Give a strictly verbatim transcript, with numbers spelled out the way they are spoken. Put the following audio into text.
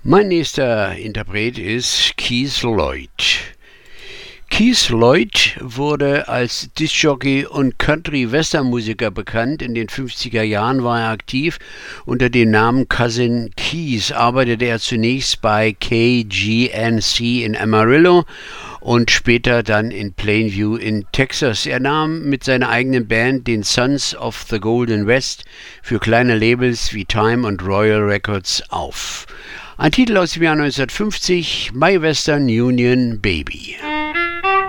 Mein nächster Interpret ist Keith Lloyd. Keith Lloyd wurde als Diskjockey und Country-Western-Musiker bekannt. In den fünfziger Jahren war er aktiv. Unter dem Namen Cousin Keith arbeitete er zunächst bei K G N C in Amarillo und später dann in Plainview in Texas. Er nahm mit seiner eigenen Band, den Sons of the Golden West, für kleine Labels wie Time und Royal Records auf. Ein Titel aus dem Jahr neunzehnhundertfünfzig, My Western Union Baby.